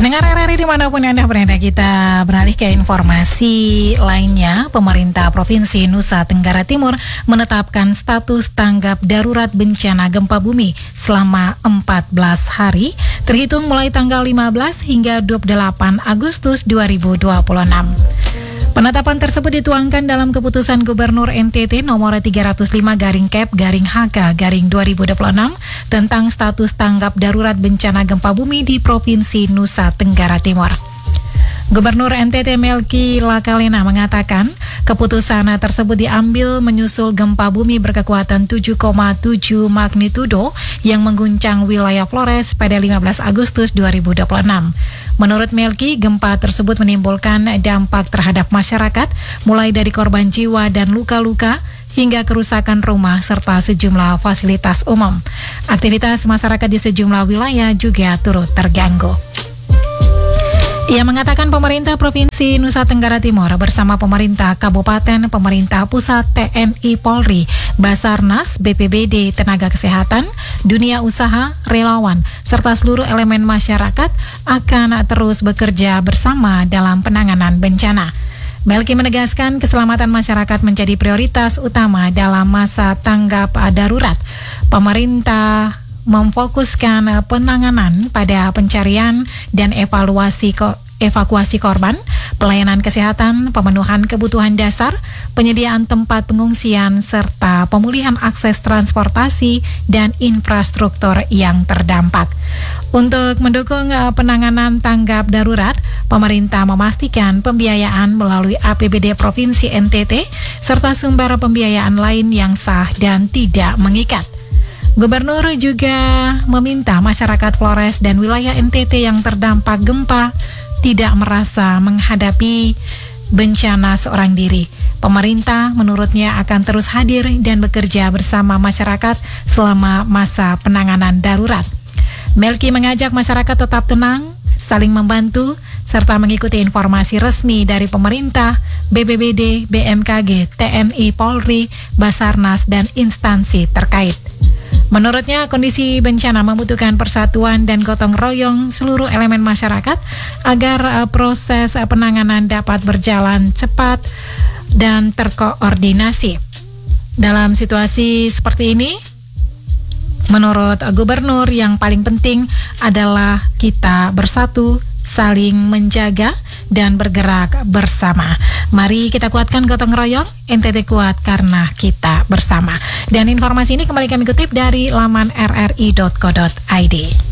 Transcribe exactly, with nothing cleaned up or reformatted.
Pendengar R R I dimanapun Anda berada, kita beralih ke informasi lainnya. Pemerintah Provinsi Nusa Tenggara Timur menetapkan status tanggap darurat bencana gempa bumi selama empat belas hari, terhitung mulai tanggal lima belas hingga dua puluh delapan Agustus dua ribu dua puluh enam. Penetapan tersebut dituangkan dalam keputusan Gubernur N T T nomor tiga nol lima garing Kep garing H K garing dua ribu dua puluh enam tentang status tanggap darurat bencana gempa bumi di Provinsi Nusa Tenggara Timur. Gubernur N T T Melki Lakalena mengatakan keputusan tersebut diambil menyusul gempa bumi berkekuatan tujuh koma tujuh magnitudo yang mengguncang wilayah Flores pada lima belas Agustus dua ribu dua puluh enam. Menurut Melki, gempa tersebut menimbulkan dampak terhadap masyarakat, mulai dari korban jiwa dan luka-luka hingga kerusakan rumah serta sejumlah fasilitas umum. Aktivitas masyarakat di sejumlah wilayah juga turut terganggu. Ia mengatakan pemerintah Provinsi Nusa Tenggara Timur bersama pemerintah Kabupaten, pemerintah pusat, T N I Polri, Basarnas, B P B D, tenaga kesehatan, dunia usaha, relawan, serta seluruh elemen masyarakat akan terus bekerja bersama dalam penanganan bencana. Melki menegaskan keselamatan masyarakat menjadi prioritas utama dalam masa tanggap darurat. Pemerintah memfokuskan penanganan pada pencarian dan evaluasi ko- evakuasi korban, pelayanan kesehatan, pemenuhan kebutuhan dasar, penyediaan tempat pengungsian, serta pemulihan akses transportasi dan infrastruktur yang terdampak. Untuk mendukung penanganan tanggap darurat, pemerintah memastikan pembiayaan melalui A P B D Provinsi N T T, serta sumber pembiayaan lain yang sah dan tidak mengikat. Gubernur juga meminta masyarakat Flores dan wilayah N T T yang terdampak gempa tidak merasa menghadapi bencana seorang diri. Pemerintah menurutnya akan terus hadir dan bekerja bersama masyarakat selama masa penanganan darurat. Melki mengajak masyarakat tetap tenang, saling membantu, serta mengikuti informasi resmi dari pemerintah, B P B D, B M K G, T N I Polri, Basarnas, dan instansi terkait. Menurutnya, kondisi bencana membutuhkan persatuan dan gotong royong seluruh elemen masyarakat agar uh, proses uh, penanganan dapat berjalan cepat dan terkoordinasi. Dalam situasi seperti ini, menurut uh, Gubernur, yang paling penting adalah kita bersatu, saling menjaga, dan bergerak bersama. Mari kita kuatkan gotong royong, N T T kuat karena kita bersama. Dan informasi ini kembali kami kutip dari laman r r i dot co dot i d.